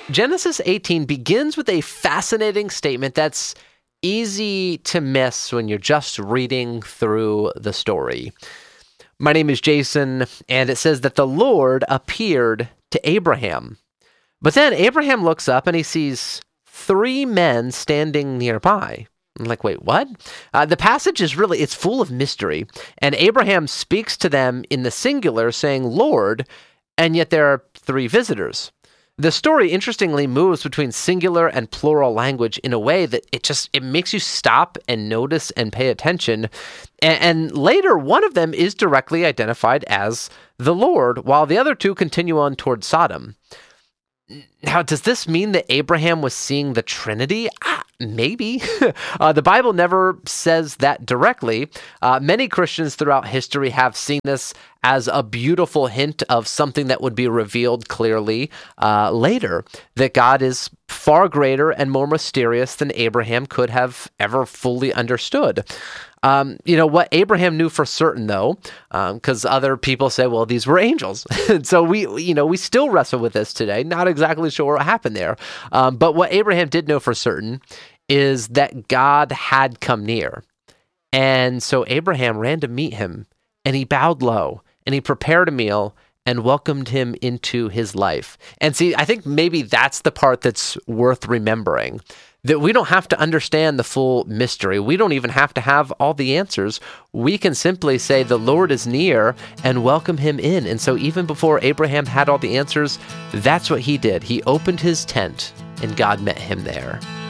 Genesis 18 begins with a fascinating statement that's easy to miss when you're just reading through the story. My name is Jason, and it says that the Lord appeared to Abraham. But then Abraham looks up and he sees 3 men standing nearby. I'm like, wait, what? The passage it's full of mystery. And Abraham speaks to them in the singular, saying, Lord, and yet there are 3 visitors. The story, interestingly, moves between singular and plural language in a way that it makes you stop and notice and pay attention. And later, one of them is directly identified as the Lord, while the other 2 continue on toward Sodom. Now, does this mean that Abraham was seeing the Trinity? Maybe. The Bible never says that directly. Many Christians throughout history have seen this as a beautiful hint of something that would be revealed clearly later, that God is far greater and more mysterious than Abraham could have ever fully understood. What Abraham knew for certain, though, because other people say, well, these were angels. And so we still wrestle with this today. Not exactly sure what happened there. But what Abraham did know for certain is that God had come near. And so Abraham ran to meet him, and he bowed low, and he prepared a meal and welcomed him into his life. And see, I think maybe that's the part that's worth remembering, that we don't have to understand the full mystery. We don't even have to have all the answers. We can simply say the Lord is near and welcome him in. And so even before Abraham had all the answers, that's what he did. He opened his tent and God met him there.